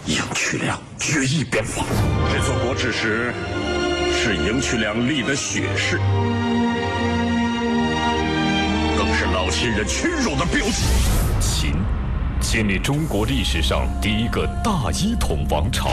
赢渠梁决一边防。 这座国耻石是赢渠梁立的血誓，更是老秦人屈辱的标记。 秦建立中国历史上第一个大一统王朝，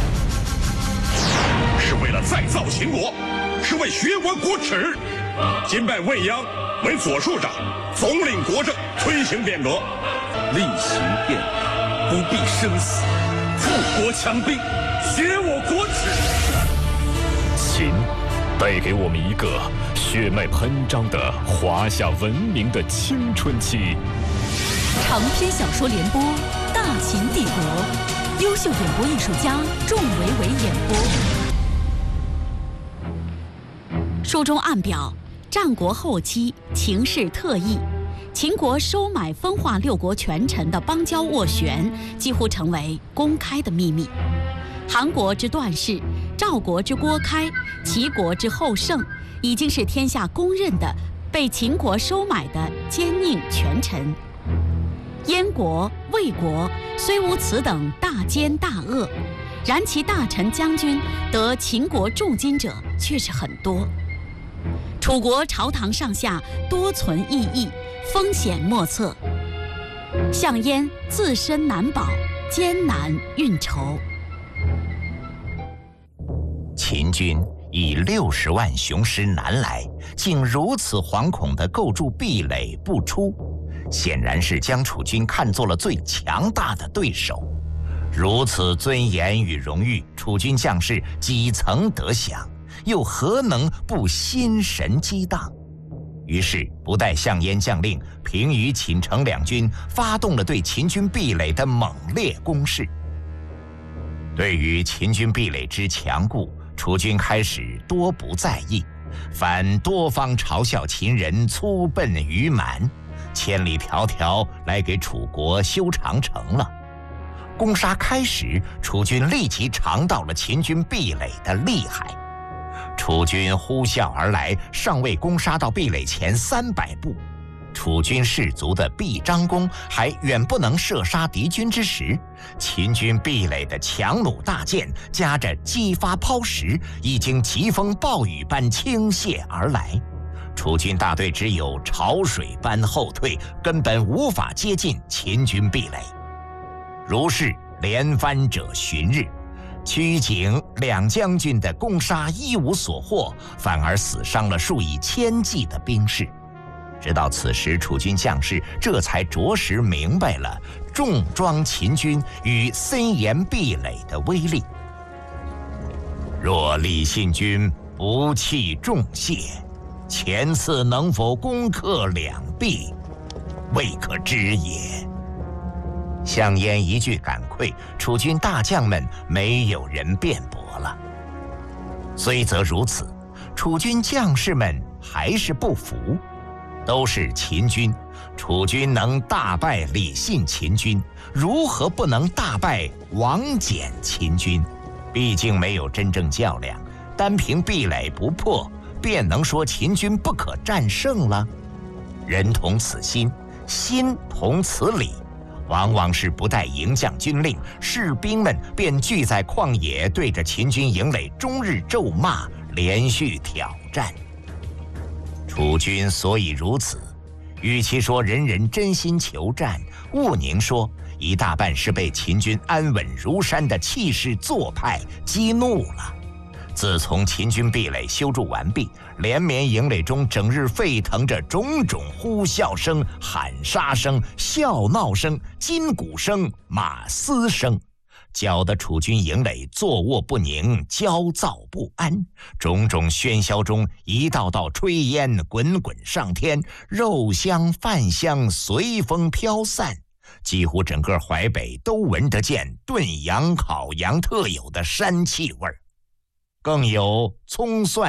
是为了再造秦国，是为学完国耻。今拜未央为左庶长，总领国政，推行变革。 厉行变革，不必生死，富国强兵，学我国耻。 秦带给我们一个血脉喷张的华夏文明的青春期。 长篇小说联播《大秦帝国》，优秀演播艺术家仲维维演播。书中暗表，战国后期秦氏特异，秦国收买分化六国权臣的邦交斡旋，几乎成为公开的秘密。韩国之段氏、赵国之郭开、齐国之后胜，已经是天下公认的被秦国收买的奸佞权臣。燕国、魏国虽无此等大奸大恶，然其大臣将军得秦国重金者却是很多。楚国朝堂上下多存异议，风险莫测。项燕自身难保，艰难运筹。 秦军以60万雄师南来，竟如此惶恐地构筑壁垒不出，显然是将楚军看作了最强大的对手。如此尊严与荣誉，楚军将士几曾得享，又何能不心神激荡？于是不待项燕将令，平舆、寝城两军发动了对秦军壁垒的猛烈攻势。对于秦军壁垒之强固，楚军开始多不在意，反多方嘲笑秦人粗笨愚蛮，千里迢迢来给楚国修长城了。攻杀开始，楚军立即尝到了秦军壁垒的厉害。楚军呼啸而来，尚未攻杀到壁垒前300步，楚军士卒的臂张弓还远不能射杀敌军之时，秦军壁垒的强弩大箭夹着激发抛石，已经疾风暴雨般倾泻而来。楚军大队只有潮水般后退，根本无法接近秦军壁垒。如是连番者旬日，曲景两将军的攻杀一无所获，反而死伤了数以千计的兵士。直到此时，楚军将士这才着实明白了重装秦军与森严壁垒的威力。若李信军不弃重谢，前次能否攻克两壁，未可知也。项燕一句感愧，楚军大将们没有人辩驳了。虽则如此，楚军将士们还是不服。都是秦军，楚军能大败李信秦军，如何不能大败王翦秦军？毕竟没有真正较量，单凭壁垒不破，便能说秦军不可战胜了？人同此心，心同此理，往往是不待营将军令，士兵们便聚在旷野，对着秦军营垒终日咒骂，连续挑战。楚军所以如此，与其说人人真心求战，毋宁说一大半是被秦军安稳如山的气势做派激怒了。自从秦军壁垒修筑完毕，连绵营垒中整日沸腾着种种呼啸声、喊杀声、笑闹声、金鼓声、马嘶声，搅得楚军营垒坐卧不宁，焦躁不安。种种喧嚣中，一道道炊烟滚滚上天，肉香饭香随风飘散，几乎整个淮北都闻得见炖羊烤羊特有的膻气味儿，更有葱蒜